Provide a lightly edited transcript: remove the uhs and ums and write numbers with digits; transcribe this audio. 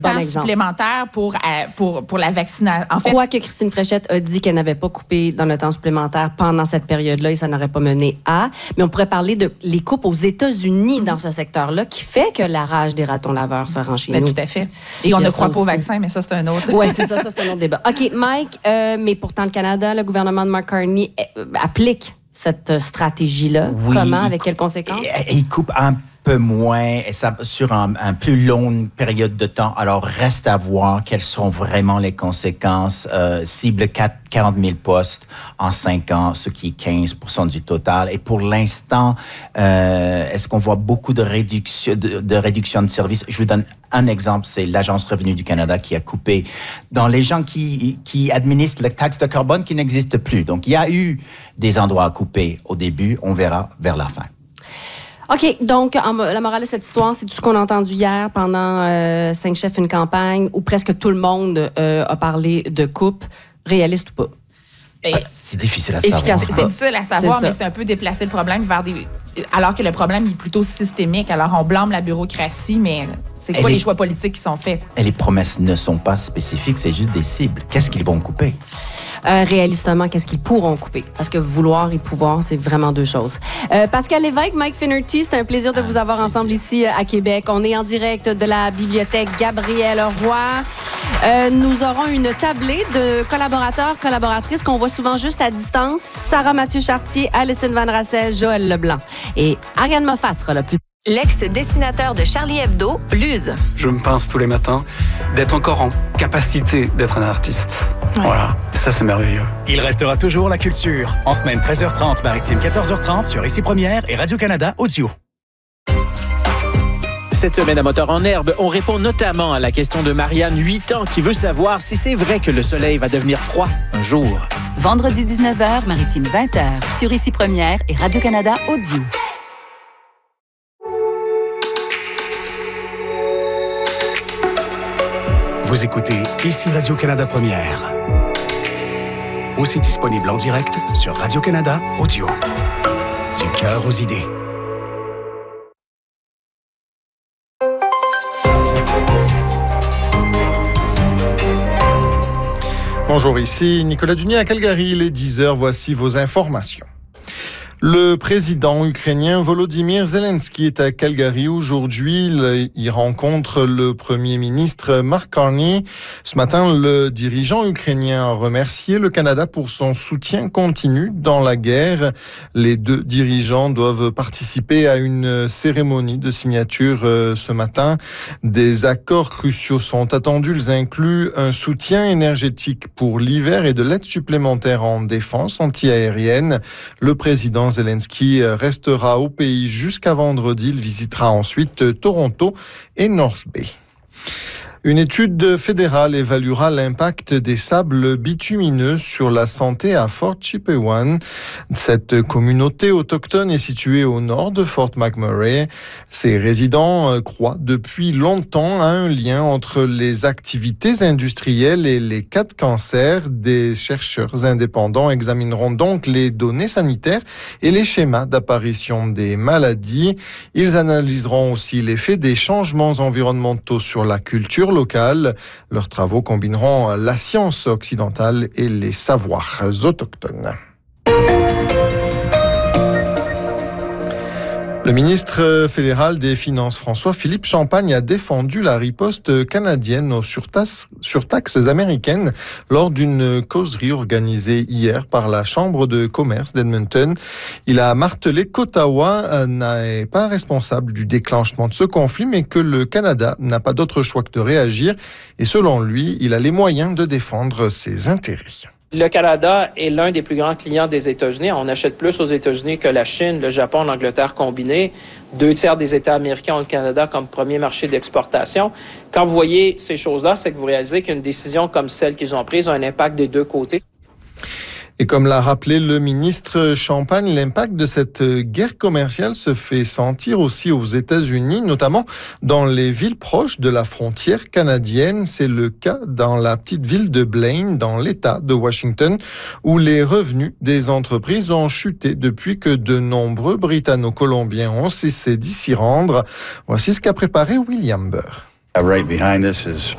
temps supplémentaire pour la vaccination. En fait, quoique Christine Fréchette a dit qu'elle n'avait pas coupé dans le temps supplémentaire pendant cette période-là et ça n'aurait pas mené à. Mais on pourrait parler de les coupes aux États-Unis dans ce secteur-là qui fait que la rage des ratons laveurs se rend chez nous. Tout à fait. Et on ne croit pas au vaccin, mais ça, c'est un autre. Oui, c'est ça, c'est un autre débat. OK, Mike, mais pourtant, le Canada, le gouvernement de Mark Carney applique cette stratégie-là. Oui, comment? Avec quelles conséquences? Il coupe un peu moins et ça, sur un plus longue période de temps. Alors, reste à voir quelles sont vraiment les conséquences. Cible 40 000 postes en 5 ans, ce qui est 15% du total. Et pour l'instant, est-ce qu'on voit beaucoup de réduction de services? Je vous donne un exemple, c'est l'Agence Revenu du Canada qui a coupé dans les gens qui administrent la taxe de carbone qui n'existe plus. Donc, il y a eu des endroits à couper au début. On verra vers la fin. OK, donc la morale de cette histoire, c'est tout ce qu'on a entendu hier pendant 5 chefs, une campagne où presque tout le monde a parlé de coupe, réaliste ou pas? C'est difficile à savoir. C'est difficile à savoir, mais c'est un peu déplacer le problème vers alors que le problème est plutôt systémique. Alors, on blâme la bureaucratie, mais c'est quoi les choix politiques qui sont faits? Et les promesses ne sont pas spécifiques, c'est juste des cibles. Qu'est-ce qu'ils vont couper? Réalistement, qu'est-ce qu'ils pourront couper? Parce que vouloir et pouvoir, c'est vraiment deux choses. Pascal Lévesque, Mike Finnerty, c'est un plaisir de vous avoir ensemble ici à Québec. On est en direct de la bibliothèque Gabriel Roy. Nous aurons une tablée de collaboratrices qu'on voit souvent juste à distance. Sarah Mathieu-Chartier, Alison Van Rassel, Joël Leblanc. Et Ariane Moffat sera là plus tard. L'ex-dessinateur de Charlie Hebdo, Luz. Je me pince tous les matins d'être encore en capacité d'être un artiste. Ouais. Voilà, ça c'est merveilleux. Il restera toujours la culture. En semaine 13h30, maritime 14h30 sur Ici Première et Radio-Canada Audio. Cette semaine à Moteur en herbe, on répond notamment à la question de Marianne, 8 ans, qui veut savoir si c'est vrai que le soleil va devenir froid un jour. Vendredi 19h, maritime 20h sur Ici Première et Radio-Canada Audio. Vous écoutez Ici Radio-Canada Première. Aussi disponible en direct sur Radio-Canada Audio. Du cœur aux idées. Bonjour, ici Nicolas Dunier à Calgary. Il est 10h, voici vos informations. Le président ukrainien Volodymyr Zelensky est à Calgary aujourd'hui. Il rencontre le premier ministre Mark Carney. Ce matin, le dirigeant ukrainien a remercié le Canada pour son soutien continu dans la guerre. Les deux dirigeants doivent participer à une cérémonie de signature ce matin. Des accords cruciaux sont attendus. Ils incluent un soutien énergétique pour l'hiver et de l'aide supplémentaire en défense antiaérienne. Le président Zelensky restera au pays jusqu'à vendredi. Il visitera ensuite Toronto et North Bay. Une étude fédérale évaluera l'impact des sables bitumineux sur la santé à Fort Chipewyan. Cette communauté autochtone est située au nord de Fort McMurray. Ses résidents croient depuis longtemps à un lien entre les activités industrielles et les cas de cancer. Des chercheurs indépendants examineront donc les données sanitaires et les schémas d'apparition des maladies. Ils analyseront aussi l'effet des changements environnementaux sur la culture locale. Leurs travaux combineront la science occidentale et les savoirs autochtones. Le ministre fédéral des Finances, François-Philippe Champagne, a défendu la riposte canadienne aux surtaxes américaines lors d'une causerie organisée hier par la Chambre de commerce d'Edmonton. Il a martelé qu'Ottawa n'est pas responsable du déclenchement de ce conflit, mais que le Canada n'a pas d'autre choix que de réagir. Et selon lui, il a les moyens de défendre ses intérêts. Le Canada est l'un des plus grands clients des États-Unis. On achète plus aux États-Unis que la Chine, le Japon, l'Angleterre combinés. 2/3 des États américains ont le Canada comme premier marché d'exportation. Quand vous voyez ces choses-là, c'est que vous réalisez qu'une décision comme celle qu'ils ont prise a un impact des deux côtés. Et comme l'a rappelé le ministre Champagne, l'impact de cette guerre commerciale se fait sentir aussi aux États-Unis, notamment dans les villes proches de la frontière canadienne. C'est le cas dans la petite ville de Blaine, dans l'État de Washington, où les revenus des entreprises ont chuté depuis que de nombreux Britanno-Colombiens ont cessé d'y s'y rendre. Voici ce qu'a préparé William Burr. Right behind us is